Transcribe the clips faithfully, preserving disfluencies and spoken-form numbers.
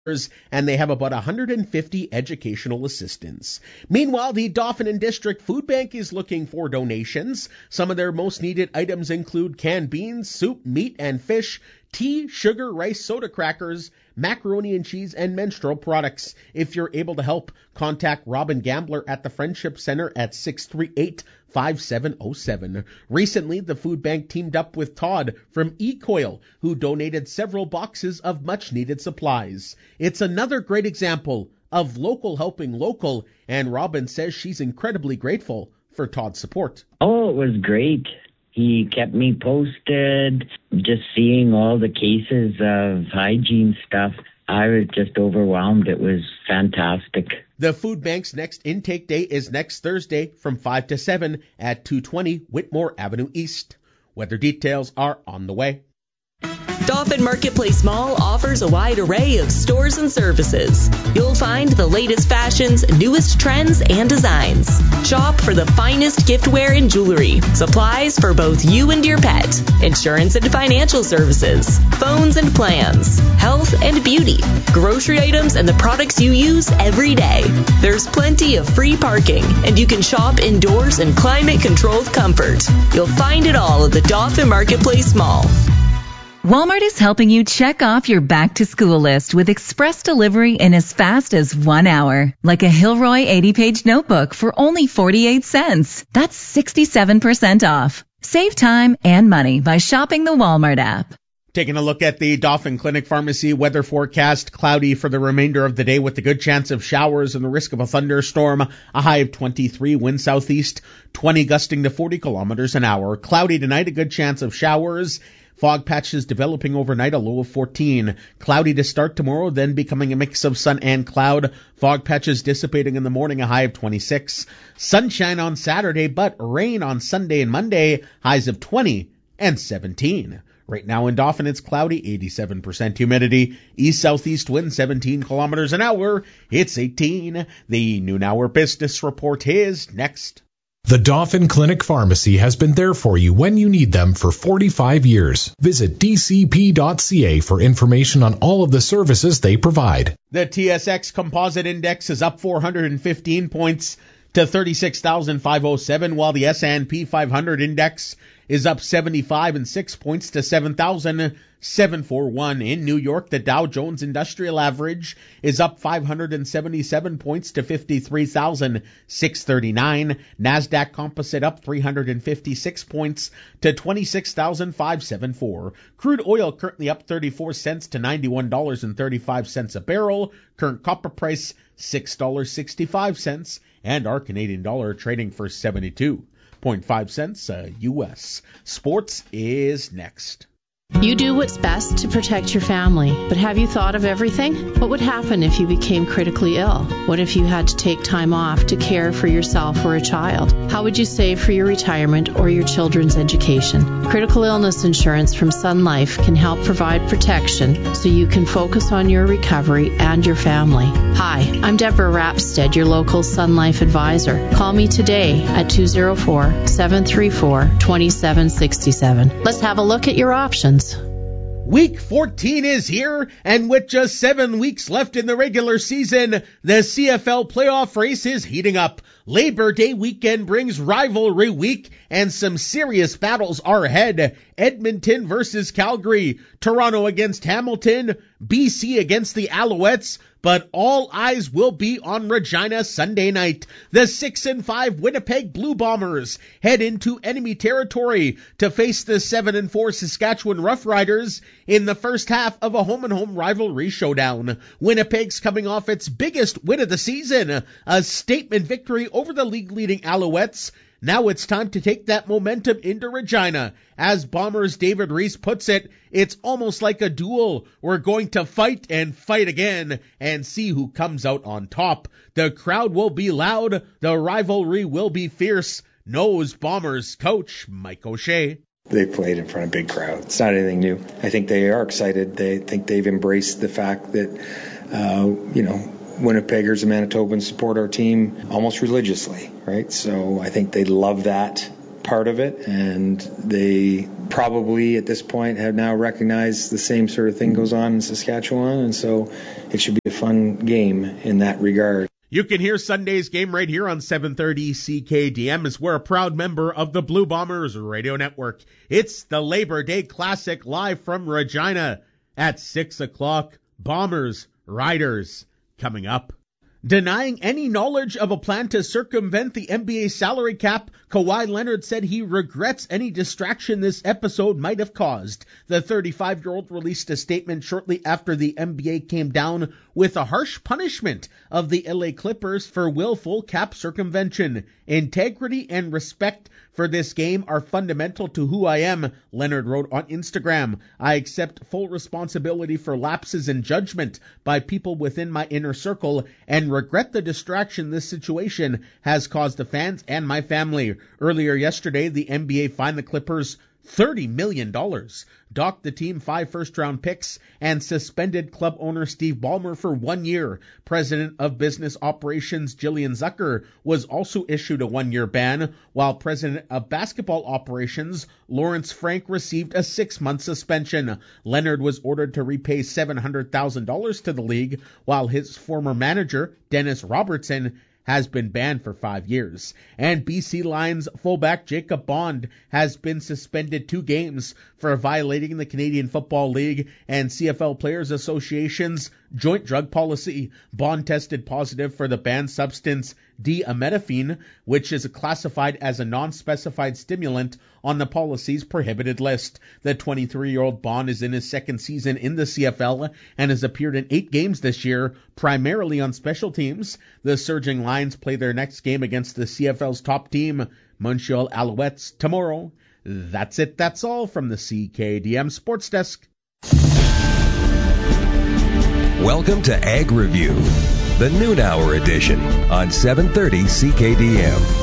and they have about one hundred fifty educational assistants. Meanwhile, the Dauphin and District Food Bank is looking for donations. Some of their most needed items include canned beans, soup, meat and fish, tea, sugar, rice, soda crackers, macaroni and cheese, and menstrual products. If you're able to help, contact Robin Gambler at the Friendship Center at six three eight, five seven zero seven. Recently, the food bank teamed up with Todd from eCoil, who donated several boxes of much-needed supplies. It's another great example of local helping local, and Robin says she's incredibly grateful for Todd's support. Oh, it was great. He kept me posted. Just seeing all the cases of hygiene stuff, I was just overwhelmed. It was fantastic. The food bank's next intake day is next Thursday from five to seven at two twenty Whitmore Avenue East. Weather details are on the way. Dauphin Marketplace Mall offers a wide array of stores and services. You'll find the latest fashions, newest trends, and designs. Shop for the finest giftware and jewelry, supplies for both you and your pet, insurance and financial services, phones and plans, health and beauty, grocery items, and the products you use every day. There's plenty of free parking, and you can shop indoors in climate-controlled comfort. You'll find it all at the Dauphin Marketplace Mall. Walmart is helping you check off your back-to-school list with express delivery in as fast as one hour. Like a Hilroy eighty-page notebook for only forty-eight cents. That's sixty-seven percent off. Save time and money by shopping the Walmart app. Taking a look at the Dauphin Clinic Pharmacy weather forecast, cloudy for the remainder of the day with a good chance of showers and the risk of a thunderstorm. A high of twenty-three, wind southeast, twenty gusting to forty kilometers an hour. Cloudy tonight, a good chance of showers. Fog patches developing overnight, a low of fourteen. Cloudy to start tomorrow, then becoming a mix of sun and cloud. Fog patches dissipating in the morning, a high of twenty-six. Sunshine on Saturday, but rain on Sunday and Monday, highs of twenty and seventeen. Right now in Dauphin, it's cloudy, eighty-seven percent humidity. East-southeast wind, seventeen kilometers an hour. It's eighteen. The noon hour business report is next. The Dauphin Clinic Pharmacy has been there for you when you need them for forty-five years. Visit d c p dot c a for information on all of the services they provide. The T S X Composite Index is up four hundred fifteen points to thirty-six thousand five hundred seven, while the S and P five hundred Index is up seventy-five and six points to seven thousand seven hundred forty-one. In New York, the Dow Jones Industrial Average is up five hundred seventy-seven points to fifty-three thousand six hundred thirty-nine. NASDAQ Composite up three hundred fifty-six points to twenty-six thousand five hundred seventy-four. Crude oil currently up thirty-four cents to ninety-one dollars and thirty-five cents a barrel. Current copper price six dollars and sixty-five cents. And our Canadian dollar trading for seventy-two point five cents uh, U S. Sports is next. You do what's best to protect your family, but have you thought of everything? What would happen if you became critically ill? What if you had to take time off to care for yourself or a child? How would you save for your retirement or your children's education? Critical illness insurance from Sun Life can help provide protection so you can focus on your recovery and your family. Hi, I'm Deborah Rapstead, your local Sun Life advisor. Call me today at two oh four, seven three four, two seven six seven. Let's have a look at your options. Week fourteen is here, and with just seven weeks left in the regular season, the C F L playoff race is heating up. Labor Day weekend brings rivalry week, and some serious battles are ahead. Edmonton versus Calgary, Toronto against Hamilton, B C against the Alouettes, but all eyes will be on Regina Sunday night. The six and five Winnipeg Blue Bombers head into enemy territory to face the seven and four Saskatchewan Roughriders in the first half of a home-and-home rivalry showdown. Winnipeg's coming off its biggest win of the season, a statement victory over the league-leading Alouettes. Now it's time to take that momentum into Regina. As Bombers' David Reese puts it, it's almost like a duel. We're going to fight and fight again and see who comes out on top. The crowd will be loud. The rivalry will be fierce, knows Bombers coach Mike O'Shea. They played in front of a big crowd. It's not anything new. I think they are excited. They think they've embraced the fact that, uh, you know, Winnipeggers and Manitobans support our team almost religiously, right? So I think they love that. part of it, and they probably at this point have now recognized the same sort of thing goes on in Saskatchewan, and so it should be a fun game in that regard. You can hear Sunday's game right here on seven thirty C K D M, as we're a proud member of the Blue Bombers Radio Network. It's the Labor Day Classic live from Regina at six o'clock. Bombers, Riders, coming up. Denying any knowledge of a plan to circumvent the N B A salary cap, Kawhi Leonard said he regrets any distraction this episode might have caused. The thirty-five-year-old released a statement shortly after the N B A came down with a harsh punishment of the L A Clippers for willful cap circumvention. Integrity and respect for this game are fundamental to who I am, Leonard wrote on Instagram. I accept full responsibility for lapses in judgment by people within my inner circle and regret the distraction this situation has caused the fans and my family. Earlier yesterday, the N B A fined the Clippers thirty million dollars, docked the team five first-round picks, and suspended club owner Steve Ballmer for one year. President of Business Operations Jillian Zucker was also issued a one-year ban, while President of Basketball Operations Lawrence Frank received a six-month suspension. Leonard was ordered to repay seven hundred thousand dollars to the league, while his former manager, Dennis Robertson, has been banned for five years. And B C Lions fullback Jacob Bond has been suspended two games for violating the Canadian Football League and C F L Players Association's joint drug policy. Bond tested positive for the banned substance D-amethylene, which is classified as a non-specified stimulant on the policy's prohibited list. The twenty-three-year-old Bond is in his second season in the C F L and has appeared in eight games this year, primarily on special teams. The surging Lions play their next game against the C F L's top team, Montreal Alouettes, tomorrow. That's it. That's all from the C K D M Sports Desk. Welcome to Ag Review, the noon hour edition on seven thirty C K D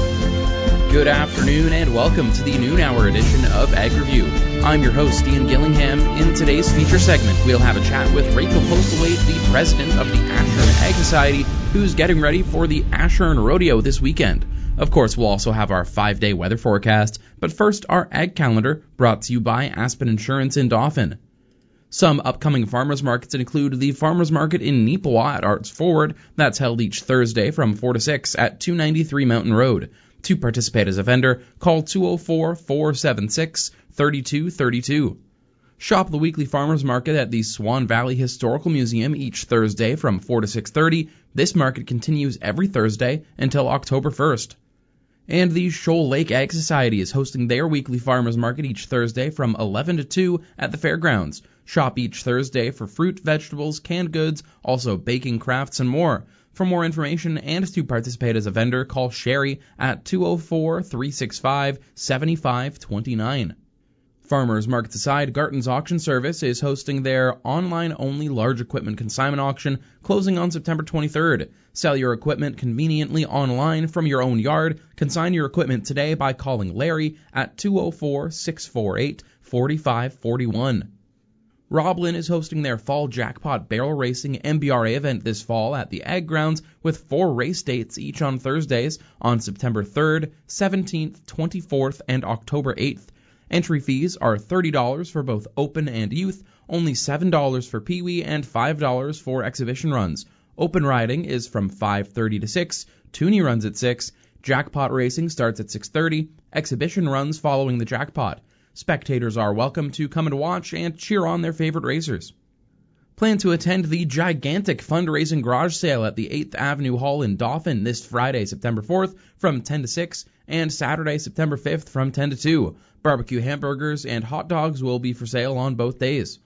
M. Good afternoon and welcome to the noon hour edition of Ag Review. I'm your host, Ian Gillingham. In today's feature segment, we'll have a chat with Rachel Postlewaite, the president of the Ashern Ag Society, who's getting ready for the Ashern Rodeo this weekend. Of course, we'll also have our five-day weather forecast, but first, our ag calendar, brought to you by Aspen Insurance in Dauphin. Some upcoming farmers markets include the farmers market in Neepawa at Arts Forward. That's held each Thursday from four to six at two ninety-three Mountain Road. To participate as a vendor, call two oh four, four seven six, three two three two. Shop the weekly farmers market at the Swan Valley Historical Museum each Thursday from four to six thirty. This market continues every Thursday until October first. And the Shoal Lake Ag Society is hosting their weekly farmers market each Thursday from eleven to two at the fairgrounds. Shop each Thursday for fruit, vegetables, canned goods, also baking, crafts, and more. For more information and to participate as a vendor, call Sherry at two oh four, three six five, seven five two nine. Farmers Markets aside, Garton's Auction Service is hosting their online-only large equipment consignment auction closing on September twenty-third. Sell your equipment conveniently online from your own yard. Consign your equipment today by calling Larry at two oh four, six four eight, four five four one. Roblin is hosting their Fall Jackpot Barrel Racing M B R A event this fall at the Ag Grounds with four race dates each on Thursdays on September third, seventeenth, twenty-fourth, and October eighth. Entry fees are thirty dollars for both open and youth, only seven dollars for Pee-wee, and five dollars for exhibition runs. Open riding is from five thirty to six, Toonie runs at six, Jackpot racing starts at six thirty, exhibition runs following the jackpot. Spectators are welcome to come and watch and cheer on their favorite racers. Plan to attend the gigantic fundraising garage sale at the eighth Avenue Hall in Dauphin this Friday, September fourth from ten to six and Saturday, September fifth from ten to two. Barbecue hamburgers and hot dogs will be for sale on both days.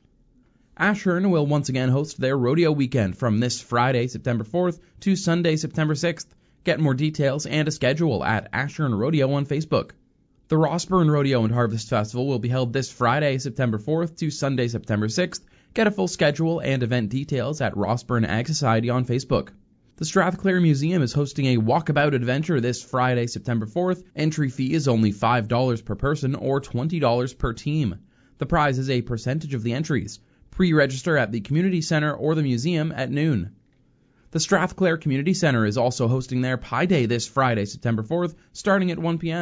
Ashern will once again host their rodeo weekend from this Friday, September fourth to Sunday, September sixth. Get more details and a schedule at Ashern Rodeo on Facebook. The Rossburn Rodeo and Harvest Festival will be held this Friday, September fourth to Sunday, September sixth. Get a full schedule and event details at Rossburn Ag Society on Facebook. The Strathclair Museum is hosting a walkabout adventure this Friday, September fourth. Entry fee is only five dollars per person or twenty dollars per team. The prize is a percentage of the entries. Pre-register at the Community Center or the museum at noon. The Strathclair Community Center is also hosting their Pie Day this Friday, September fourth, starting at one p.m.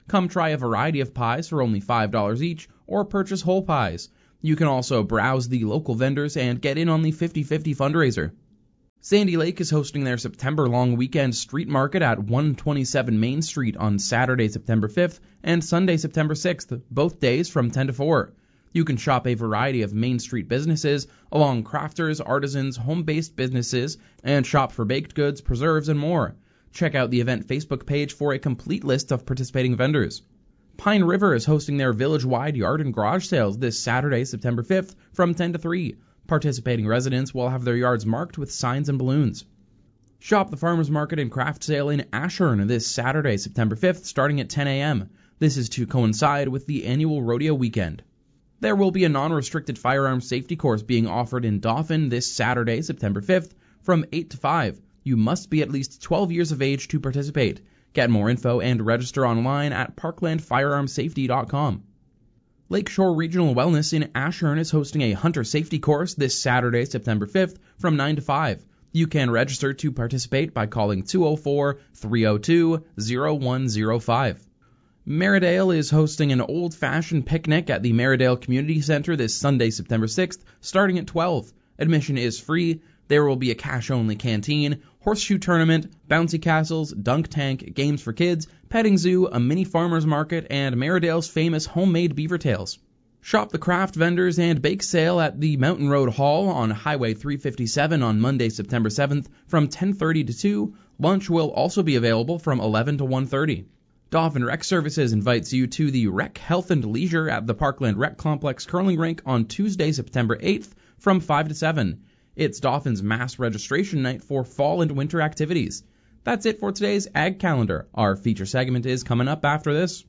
Come try a variety of pies for only five dollars each, or purchase whole pies. You can also browse the local vendors and get in on the fifty fifty fundraiser. Sandy Lake is hosting their September long weekend street market at one twenty-seven Main Street on Saturday, September fifth and Sunday, September sixth, both days from ten to four. You can shop a variety of Main Street businesses, along crafters, artisans, home-based businesses, and shop for baked goods, preserves, and more. Check out the event Facebook page for a complete list of participating vendors. Pine River is hosting their village-wide yard and garage sales this Saturday, September fifth, from ten to three. Participating residents will have their yards marked with signs and balloons. Shop the Farmers Market and Craft Sale in Ashern this Saturday, September fifth, starting at ten a.m. This is to coincide with the annual rodeo weekend. There will be a non-restricted firearms safety course being offered in Dauphin this Saturday, September fifth, from eight to five. You must be at least twelve years of age to participate. Get more info and register online at parkland firearms safety dot com. Lakeshore Regional Wellness in Ashern is hosting a hunter safety course this Saturday, September fifth, from nine to five. You can register to participate by calling two oh four, three oh two, oh one oh five. Merridale is hosting an old-fashioned picnic at the Merridale Community Center this Sunday, September sixth, starting at twelve. Admission is free. There will be a cash-only canteen, horseshoe tournament, bouncy castles, dunk tank, games for kids, petting zoo, a mini farmer's market, and Merridale's famous homemade beaver tails. Shop the craft vendors and bake sale at the Mountain Road Hall on Highway three fifty-seven on Monday, September seventh from ten thirty to two. Lunch will also be available from eleven to one thirty. Dauphin Rec Services invites you to the Rec Health and Leisure at the Parkland Rec Complex curling rink on Tuesday, September eighth from five to seven. It's Dauphin's mass registration night for fall and winter activities. That's it for today's Ag Calendar. Our feature segment is coming up after this.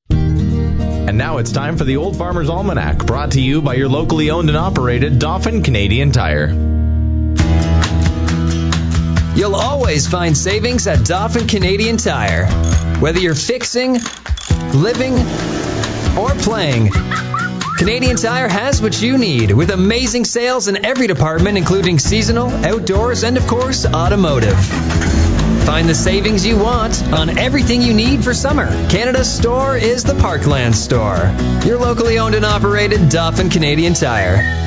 And now it's time for the Old Farmer's Almanac, brought to you by your locally owned and operated Dauphin Canadian Tire. You'll always find savings at Dauphin Canadian Tire. Whether you're fixing, living, or playing, Canadian Tire has what you need, with amazing sales in every department, including seasonal, outdoors, and of course, automotive. Find the savings you want on everything you need for summer. Canada's store is the Parkland store. Your locally owned and operated Dauphin Canadian Tire.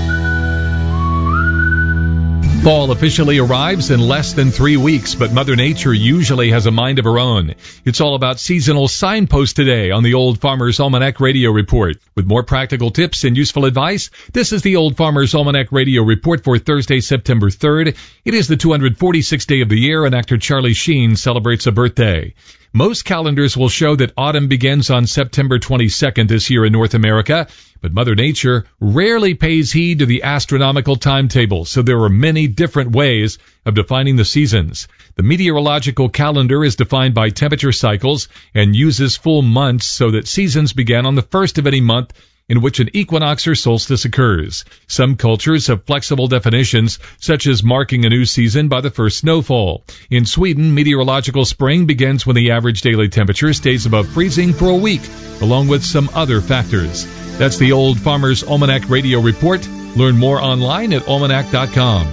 Fall officially arrives in less than three weeks, but Mother Nature usually has a mind of her own. It's all about seasonal signposts today on the Old Farmer's Almanac Radio Report. With more practical tips and useful advice, this is the Old Farmer's Almanac Radio Report for Thursday, September third. It is the two hundred forty-sixth day of the year, and actor Charlie Sheen celebrates a birthday. Most calendars will show that autumn begins on September twenty-second this year in North America, but Mother Nature rarely pays heed to the astronomical timetable, so there are many different ways of defining the seasons. The meteorological calendar is defined by temperature cycles and uses full months, so that seasons begin on the first of any month in which an equinox or solstice occurs. Some cultures have flexible definitions, such as marking a new season by the first snowfall. In Sweden, meteorological spring begins when the average daily temperature stays above freezing for a week, along with some other factors. That's the Old Farmer's Almanac Radio Report. Learn more online at almanac dot com.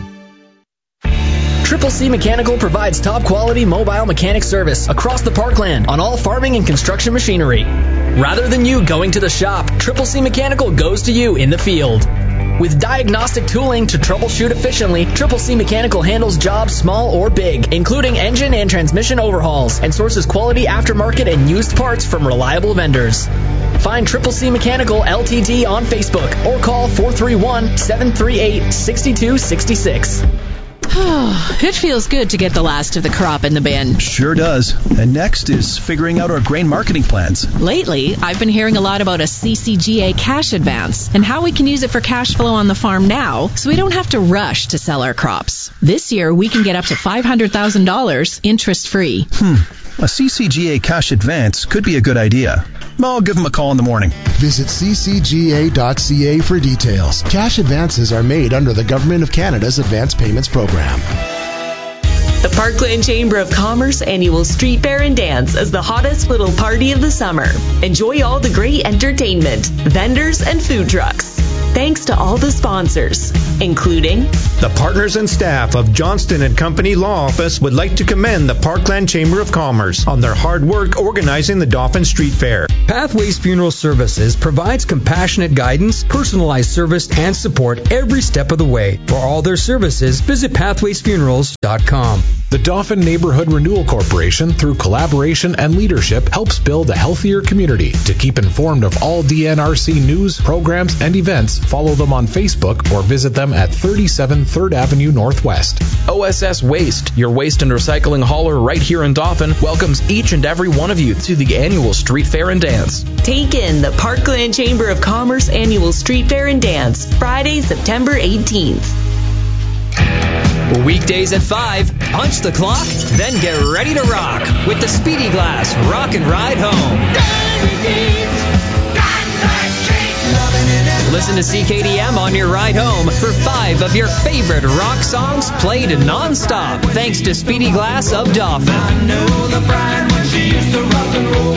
Triple C Mechanical provides top-quality mobile mechanic service across the Parkland on all farming and construction machinery. Rather than you going to the shop, Triple C Mechanical goes to you in the field. With diagnostic tooling to troubleshoot efficiently, Triple C Mechanical handles jobs small or big, including engine and transmission overhauls, and sources quality aftermarket and used parts from reliable vendors. Find Triple C Mechanical L T D on Facebook or call four three one, seven three eight, six two six six. It feels good to get the last of the crop in the bin. Sure does. And next is figuring out our grain marketing plans. Lately, I've been hearing a lot about a C C G A cash advance and how we can use it for cash flow on the farm now so we don't have to rush to sell our crops. This year, we can get up to five hundred thousand dollars interest-free. Hmm. A C C G A cash advance could be a good idea. I'll give them a call in the morning. Visit c c g a dot c a for details. Cash advances are made under the Government of Canada's Advance Payments Program. The Parkland Chamber of Commerce annual Street Fair and Dance is the hottest little party of the summer. Enjoy all the great entertainment, vendors, and food trucks. thanks to all the sponsors, including the partners and staff of Johnston and Company Law Office would like to commend the Parkland Chamber of Commerce on their hard work organizing the Dauphin Street Fair. Pathways Funeral Services provides compassionate guidance, personalized service, and support every step of the way. For all their services, visit pathways funerals dot com. The Dauphin Neighborhood Renewal Corporation, through collaboration and leadership, helps build a healthier community. To keep informed of all D N R C news, programs, and events, follow them on Facebook or visit them at thirty-seven third Avenue Northwest. O S S Waste, your waste and recycling hauler right here in Dauphin, welcomes each and every one of you to the annual Street Fair and Dance. Take in the Parkland Chamber of Commerce Annual Street Fair and Dance, Friday, September eighteenth. Weekdays at five, punch the clock, then get ready to rock with the Speedy Glass Rock and Ride Home. Listen to C K D M on your ride home for five of your favorite rock songs played non-stop, thanks to Speedy Glass of Dauphin. I know the bride when she used to rock and roll.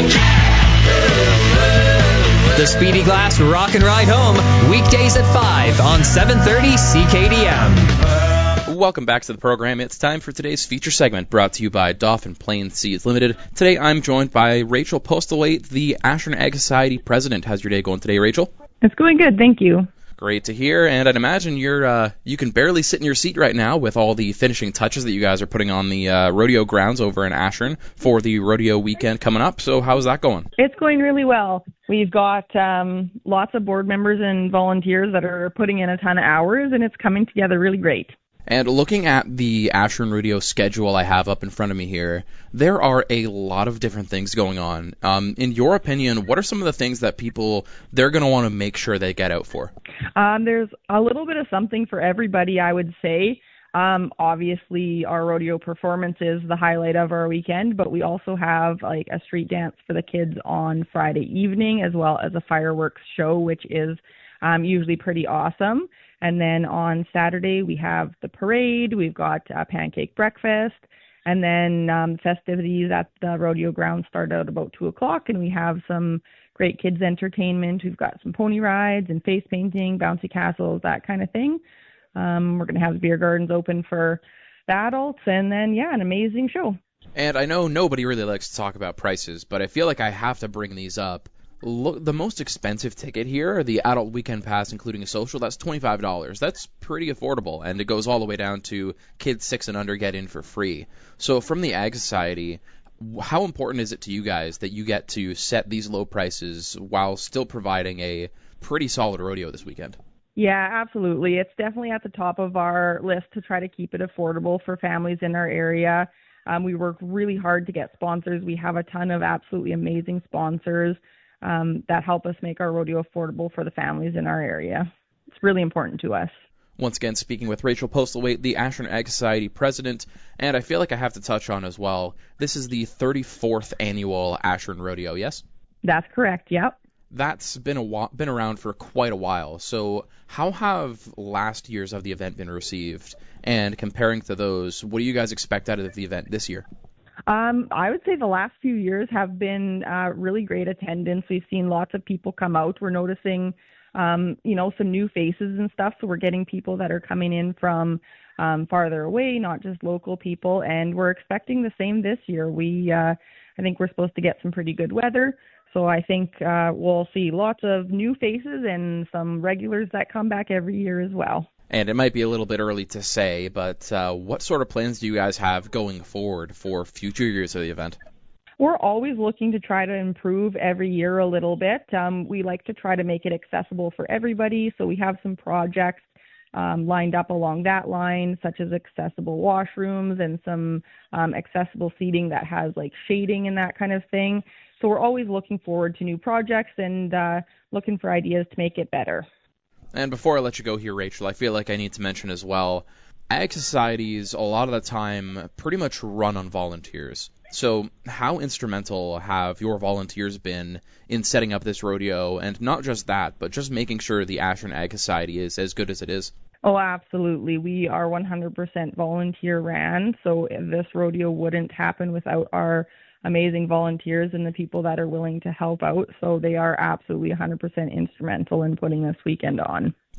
The Speedy Glass Rock and Ride Home, weekdays at five on seven thirty C K D M. Welcome back to the program. It's time for today's feature segment brought to you by Dauphin Plain Seeds Limited. Today I'm joined by Rachel Postlewaite, the Ashern Ag Society president. How's your day going today, Rachel? It's going good, thank you. Great to hear, and I'd imagine you're uh, you can barely sit in your seat right now with all the finishing touches that you guys are putting on the uh, rodeo grounds over in Ashern for the rodeo weekend coming up. So how's that going? It's going really well. We've got um, lots of board members and volunteers that are putting in a ton of hours, and it's coming together really great. And looking at the Ashern Rodeo schedule I have up in front of me here, there are a lot of different things going on. Um, in your opinion, what are some of the things that people, they're going to want to make sure they get out for? Um, there's a little bit of something for everybody, I would say. Um, obviously, our rodeo performance is the highlight of our weekend, but we also have like a street dance for the kids on Friday evening, as well as a fireworks show, which is um, usually pretty awesome. And then on Saturday, we have the parade, we've got a pancake breakfast, and then um, festivities at the rodeo grounds start out about two o'clock, and we have some great kids' entertainment. We've got some pony rides and face painting, bouncy castles, that kind of thing. Um, we're going to have the beer gardens open for the adults, and then, yeah, an amazing show. And I know nobody really likes to talk about prices, but I feel like I have to bring these up. Look, the most expensive ticket here, the adult weekend pass, including a social, that's twenty-five dollars. That's pretty affordable, and it goes all the way down to kids six and under get in for free. So from the Ag Society, how important is it to you guys that you get to set these low prices while still providing a pretty solid rodeo this weekend? Yeah, absolutely. It's definitely at the top of our list to try to keep it affordable for families in our area. Um, we work really hard to get sponsors. We have a ton of absolutely amazing sponsors Um, that help us make our rodeo affordable for the families in our area. It's really important to us. Once again, speaking with Rachel Postlewaite, the Ashern Ag Society president, and I feel like I have to touch on as well, this is the thirty-fourth annual Ashern Rodeo, yes? That's correct, yep. That's been a wa- been around for quite a while, so how have last year's of the event been received? And comparing to those, what do you guys expect out of the event this year? Um, I would say the last few years have been uh, really great attendance. We've seen lots of people come out. We're noticing, um, you know, some new faces and stuff. So we're getting people that are coming in from um, farther away, not just local people. And we're expecting the same this year. We, uh, I think we're supposed to get some pretty good weather. So I think uh, we'll see lots of new faces and some regulars that come back every year as well. And it might be a little bit early to say, but uh, what sort of plans do you guys have going forward for future years of the event? We're always looking to try to improve every year a little bit. Um, we like to try to make it accessible for everybody, so we have some projects um, lined up along that line, such as accessible washrooms and some um, accessible seating that has like shading and that kind of thing. So we're always looking forward to new projects and uh, looking for ideas to make it better. And before I let you go here, Rachel, I feel like I need to mention as well, Ag Societies, a lot of the time, pretty much run on volunteers. So how instrumental have your volunteers been in setting up this rodeo? And not just that, but just making sure the Ashern Ag Society is as good as it is? Oh, absolutely. We are one hundred percent volunteer ran, so this rodeo wouldn't happen without our amazing volunteers and the people that are willing to help out. So they are absolutely one hundred percent instrumental in putting this weekend on.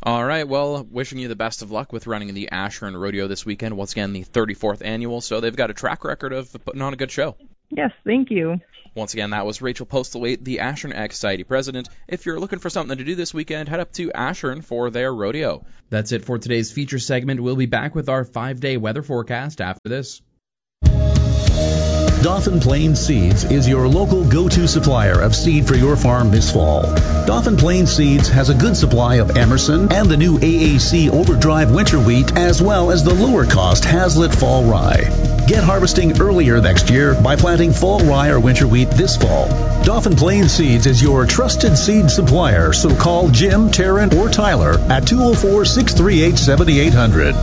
All right, well, wishing you the best of luck with running the Ashern Rodeo this weekend. Once again, the thirty-fourth annual, so they've got a track record of putting on a good show. Yes, thank you. Once again, that was Rachel Postlewaite, the Ashern Ag Society president. If you're looking for something to do this weekend, head up to Ashern for their rodeo. That's it for today's feature segment. We'll be back with our five-day weather forecast after this. Dauphin Plains Seeds is your local go-to supplier of seed for your farm this fall. Dauphin Plains Seeds has a good supply of Emerson and the new A A C Overdrive winter wheat, as well as the lower-cost Hazlitt fall rye. Get harvesting earlier next year by planting fall rye or winter wheat this fall. Dauphin Plains Seeds is your trusted seed supplier, so call Jim, Taryn, or Tyler at two oh four, six three eight, seven eight hundred.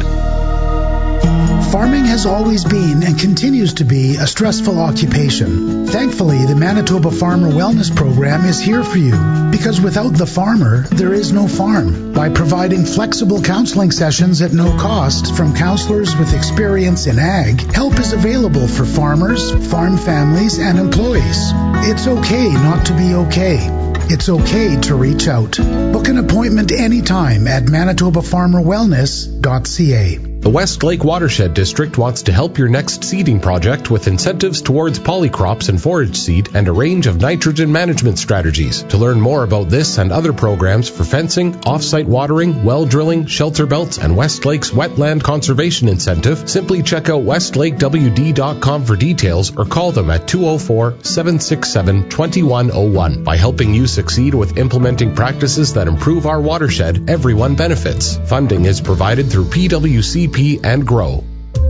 Farming has always been and continues to be a stressful occupation. Thankfully, the Manitoba Farmer Wellness Program is here for you, because without the farmer, there is no farm. By providing flexible counseling sessions at no cost from counselors with experience in ag, help is available for farmers, farm families, and employees. It's okay not to be okay. It's okay to reach out. Book an appointment anytime at manitoba farmer wellness dot c a. The West Lake Watershed District wants to help your next seeding project with incentives towards polycrops and forage seed and a range of nitrogen management strategies. To learn more about this and other programs for fencing, off-site watering, well drilling, shelter belts, and West Lake's wetland conservation incentive, simply check out west lake w d dot com for details or call them at two oh four, seven six seven, two one oh one. By helping you succeed with implementing practices that improve our watershed, everyone benefits. Funding is provided through P W C P and GROW.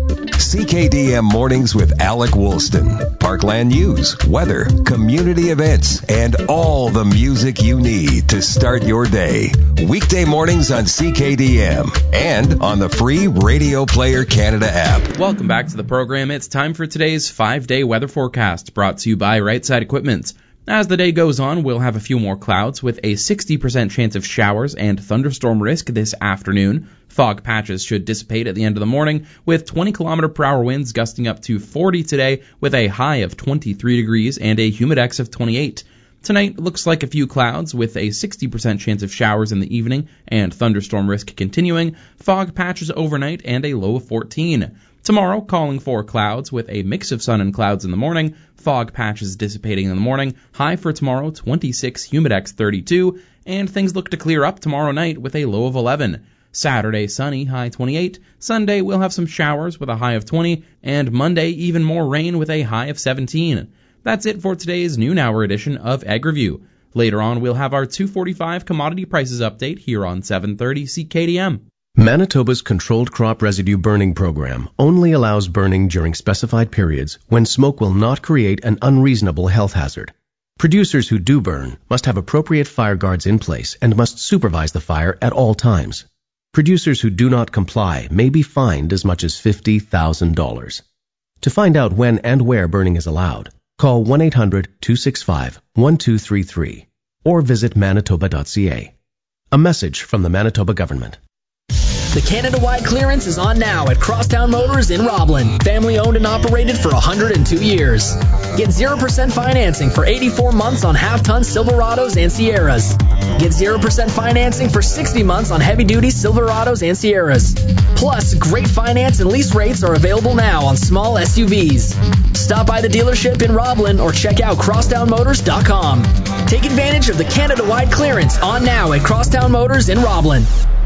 C K D M Mornings with Alec Woolston. Parkland news, weather, community events, and all the music you need to start your day. Weekday mornings on C K D M and on the free Radio Player Canada app. Welcome back to the program. It's time for today's five-day weather forecast, brought to you by Right Side Equipment. As the day goes on, we'll have a few more clouds with a sixty percent chance of showers and thunderstorm risk this afternoon. Fog patches should dissipate at the end of the morning with twenty kilometer per hour winds gusting up to forty today with a high of twenty-three degrees and a humidex of twenty-eight. Tonight looks like a few clouds with a sixty percent chance of showers in the evening and thunderstorm risk continuing. Fog patches overnight and a low of fourteen. Tomorrow, calling for clouds with a mix of sun and clouds in the morning. Fog patches dissipating in the morning. High for tomorrow, twenty-six, humidex thirty-two. And things look to clear up tomorrow night with a low of eleven. Saturday, sunny, high twenty-eight. Sunday, we'll have some showers with a high of twenty. And Monday, even more rain with a high of seventeen. That's it for today's noon hour edition of Ag Review. Later on, we'll have our two forty-five commodity prices update here on seven thirty C K D M. Manitoba's Controlled Crop Residue Burning Program only allows burning during specified periods when smoke will not create an unreasonable health hazard. Producers who do burn must have appropriate fire guards in place and must supervise the fire at all times. Producers who do not comply may be fined as much as fifty thousand dollars. To find out when and where burning is allowed, call one eight hundred, two six five, one two three three or visit manitoba dot c a. A message from the Manitoba government. The Canada-wide clearance is on now at Crosstown Motors in Roblin. Family owned and operated for one hundred two years. Get zero percent financing for eighty-four months on half-ton Silverados and Sierras. Get zero percent financing for sixty months on heavy-duty Silverados and Sierras. Plus, great finance and lease rates are available now on small S U Vs. Stop by the dealership in Roblin or check out crosstown motors dot com. Take advantage of the Canada-wide clearance on now at Crosstown Motors in Roblin.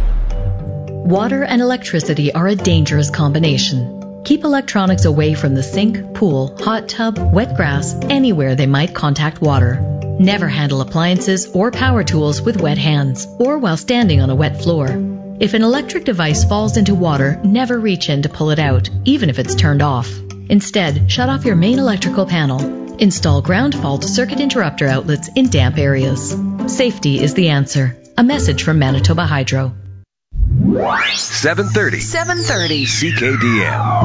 Water and electricity are a dangerous combination. Keep electronics away from the sink, pool, hot tub, wet grass, anywhere they might contact water. Never handle appliances or power tools with wet hands or while standing on a wet floor. If an electric device falls into water, never reach in to pull it out, even if it's turned off. Instead, shut off your main electrical panel. Install ground fault circuit interrupter outlets in damp areas. Safety is the answer. A message from Manitoba Hydro. seven thirty. seven thirty. C K D M.